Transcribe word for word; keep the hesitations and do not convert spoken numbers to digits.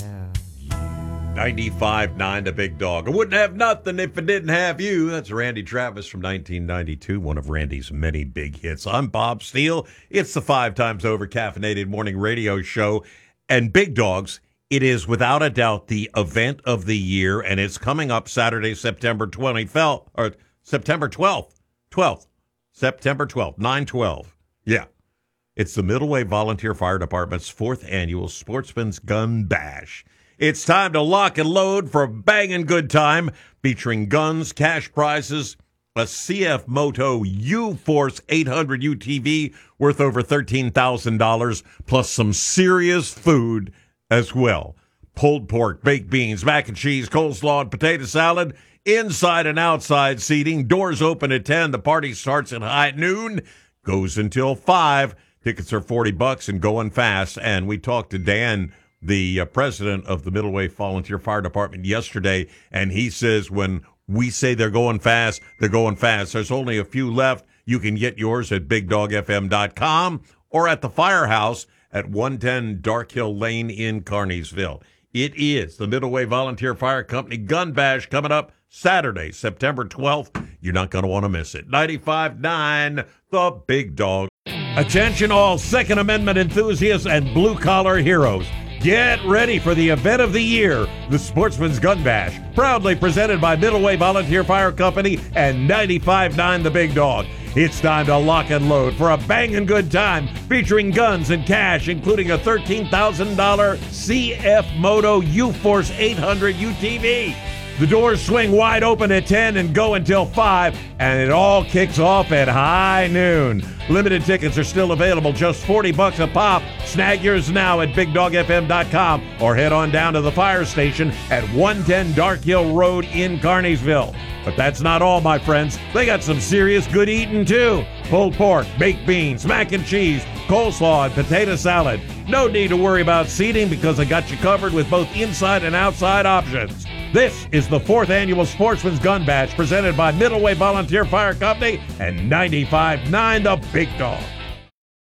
ninety-five nine The Big Dog. I wouldn't have nothing if it didn't have you. That's Randy Travis from nineteen ninety-two, one of Randy's many big hits. I'm Bob Steele. It's the five times over caffeinated morning radio show. And Big Dogs, it is without a doubt the event of the year, and it's coming up Saturday, September twenty-fifth, or September twelfth. twelfth. September twelfth, nine twelve. Yeah. It's the Middleway Volunteer Fire Department's fourth annual Sportsman's Gun Bash. It's time to lock and load for a banging good time, featuring guns, cash prizes, a C F Moto U-Force eight hundred U T V worth over thirteen thousand dollars, plus some serious food as well. Pulled pork, baked beans, mac and cheese, coleslaw, and potato salad, inside and outside seating. Doors open at ten. The party starts at high noon, goes until five. Tickets are forty bucks and going fast. And we talked to Dan, the uh, president of the Middleway Volunteer Fire Department, yesterday, and he says when we say they're going fast, they're going fast. There's only a few left. You can get yours at big dog f m dot com or at the Firehouse at one ten Dark Hill Lane in Carneysville. It is the Middleway Volunteer Fire Company Gun Bash coming up Saturday, September twelfth. You're not going to want to miss it. ninety-five nine The Big Dog. Attention all Second Amendment enthusiasts and blue-collar heroes. Get ready for the event of the year, the Sportsman's Gun Bash, proudly presented by Middleway Volunteer Fire Company and ninety-five nine The Big Dog. It's time to lock and load for a banging good time featuring guns and cash, including a thirteen thousand dollars C F Moto U-Force eight hundred U T V. The doors swing wide open at ten and go until five, and it all kicks off at high noon. Limited tickets are still available, just forty bucks a pop. Snag yours now at big dog f m dot com or head on down to the fire station at one ten Dark Hill Road in Carneysville. But that's not all, my friends. They got some serious good eating, too. Pulled pork, baked beans, mac and cheese, coleslaw, and potato salad. No need to worry about seating because I got you covered with both inside and outside options. This is the fourth annual Sportsman's Gun Bash presented by Middleway Volunteer Fire Company and ninety-five nine The Big Dog.